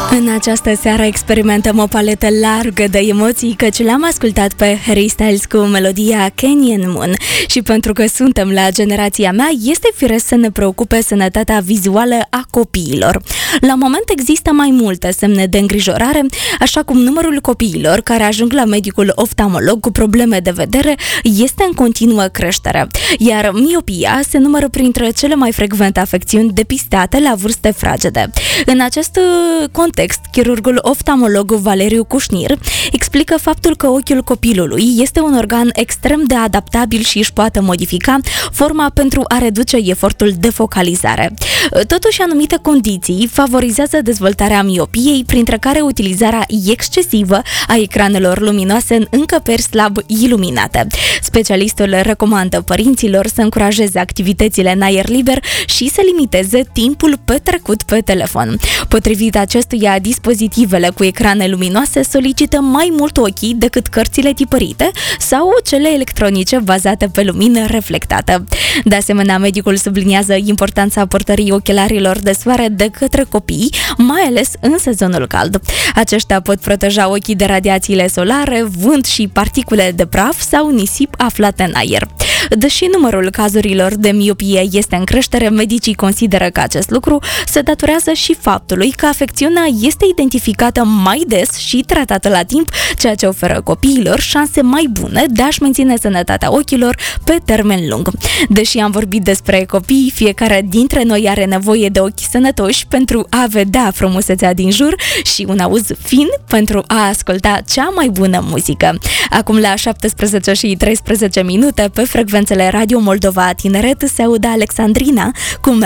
În această seară experimentăm o paletă largă de emoții, căci l-am ascultat pe Harry Styles cu melodia Canyon Moon. Și pentru că suntem la generația mea, este firesc să ne preocupe sănătatea vizuală a copiilor. La moment există mai multe semne de îngrijorare, așa cum numărul copiilor care ajung la medicul oftalmolog cu probleme de vedere este în continuă creștere, iar miopia se numără printre cele mai frecvente afecțiuni depistate la vârste fragede. În acest context, chirurgul oftalmolog Valeriu Cușnir explică faptul că ochiul copilului este un organ extrem de adaptabil și își poate modifica forma pentru a reduce efortul de focalizare. Totuși, anumite condiții favorizează dezvoltarea miopiei, printre care utilizarea excesivă a ecranelor luminoase în încăperi slab iluminate. Specialistul recomandă părinților să încurajeze activitățile în aer liber și să limiteze timpul petrecut pe telefon. Potrivit acestuia, dispozitivele cu ecrane luminoase solicită mai mult ochii decât cărțile tipărite sau cele electronice bazate pe lumină reflectată. De asemenea, medicul subliniază importanța purtării ochelarilor de soare de către copii, mai ales în sezonul cald. Aceștia pot proteja ochii de radiațiile solare, vânt și particule de praf sau nisip aflate în aer. Deși numărul cazurilor de miopie este în creștere, medicii consideră că acest lucru se datorează și faptului că afecțiunea este identificată mai des și tratată la timp, ceea ce oferă copiilor șanse mai bune de a-și menține sănătatea ochilor pe termen lung. Deși am vorbit despre copii, fiecare dintre noi are nevoie de ochi sănătoși pentru a vedea frumusețea din jur și un auz fin pentru a asculta cea mai bună muzică. Acum la 17:13 pe frecvențele Radio Moldova Tineret se audă Alexandrina cu